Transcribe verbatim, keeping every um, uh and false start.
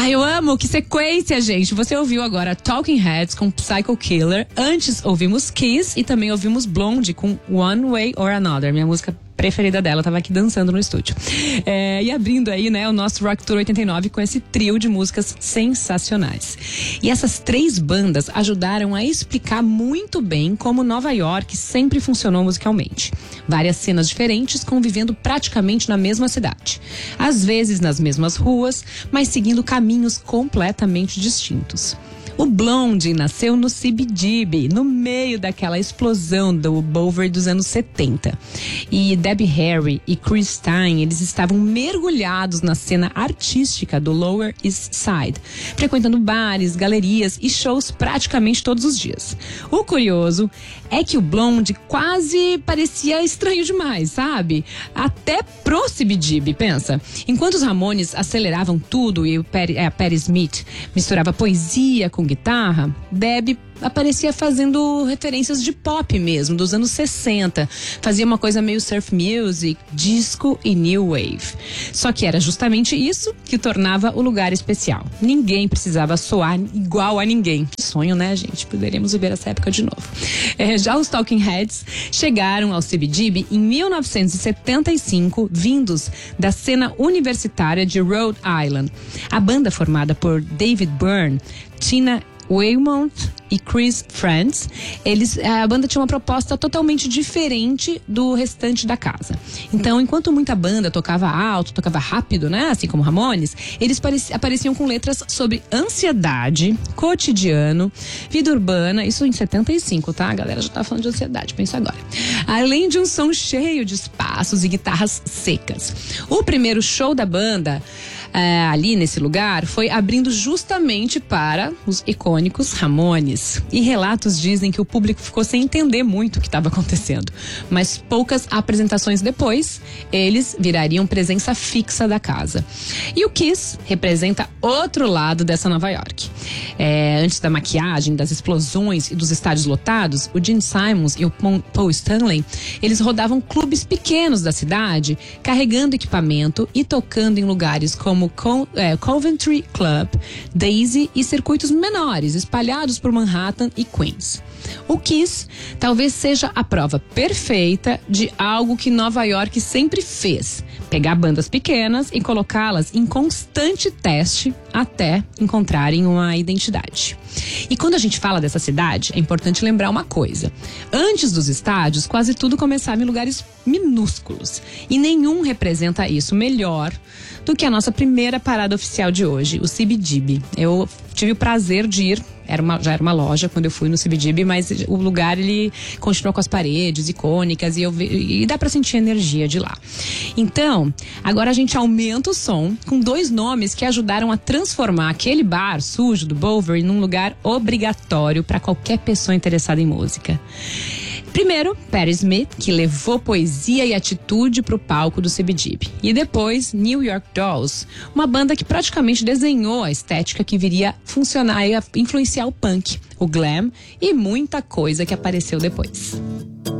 Ai, eu amo, que sequência, gente. Você ouviu agora Talking Heads com Psycho Killer. Antes ouvimos Kiss e também ouvimos Blonde com One Way or Another, minha música preferida dela, tava aqui dançando no estúdio. É, e abrindo aí, né, o nosso Rock Tour oitenta e nove com esse trio de músicas sensacionais. E essas três bandas ajudaram a explicar muito bem como Nova York sempre funcionou musicalmente. Várias cenas diferentes convivendo praticamente na mesma cidade. Às vezes nas mesmas ruas, mas seguindo caminhos completamente distintos. O Blonde nasceu no C B G B, no meio daquela explosão do Bowery dos anos setenta. E Debbie Harry e Chris Stein, eles estavam mergulhados na cena artística do Lower East Side, frequentando bares, galerias e shows praticamente todos os dias. O curioso é que o Blonde quase parecia estranho demais, sabe? Até pro C B G B, pensa. Enquanto os Ramones aceleravam tudo e o Patti, a Patti Smith misturava poesia com guitarra, Debbie aparecia fazendo referências de pop mesmo, dos anos sessenta. Fazia uma coisa meio surf music, disco e new wave. Só que era justamente isso que tornava o lugar especial. Ninguém precisava soar igual a ninguém. Que sonho, né, gente? Poderíamos viver essa época de novo. É, já os Talking Heads chegaram ao C B G B em mil novecentos e setenta e cinco, vindos da cena universitária de Rhode Island. A banda, formada por David Byrne, Tina Weymouth e Chris Friends, eles, a banda tinha uma proposta totalmente diferente do restante da casa. Então, enquanto muita banda tocava alto, tocava rápido, né, assim como Ramones, eles apareciam com letras sobre ansiedade, cotidiano, vida urbana, isso em setenta e cinco, tá? A galera já tá falando de ansiedade, pensa agora. Além de um som cheio de espaços e guitarras secas. O primeiro show da banda É, ali nesse lugar, foi abrindo justamente para os icônicos Ramones. E relatos dizem que o público ficou sem entender muito o que estava acontecendo. Mas poucas apresentações depois, eles virariam presença fixa da casa. E o Kiss representa outro lado dessa Nova York. É, antes da maquiagem, das explosões e dos estádios lotados, o Gene Simmons e o Paul Stanley, eles rodavam clubes pequenos da cidade, carregando equipamento e tocando em lugares como como é, Coventry Club, Daisy e circuitos menores espalhados por Manhattan e Queens. O Kiss talvez seja a prova perfeita de algo que Nova York sempre fez: pegar bandas pequenas e colocá-las em constante teste até encontrarem uma identidade. E quando a gente fala dessa cidade, é importante lembrar uma coisa: antes dos estádios, quase tudo começava em lugares minúsculos, e nenhum representa isso melhor do que a nossa primeira parada oficial de hoje, o C B G B. Eu tive o prazer de ir, era uma, já era uma loja quando eu fui no C B G B, mas o lugar, ele continuou com as paredes icônicas e, eu, e dá pra sentir a energia de lá. Então, agora a gente aumenta o som com dois nomes que ajudaram a transformar aquele bar sujo do Bowery num lugar obrigatório para qualquer pessoa interessada em música. Primeiro, Patti Smith, que levou poesia e atitude pro palco do C B G B. E depois, New York Dolls, uma banda que praticamente desenhou a estética que viria funcionar e influenciar o punk, o glam e muita coisa que apareceu depois.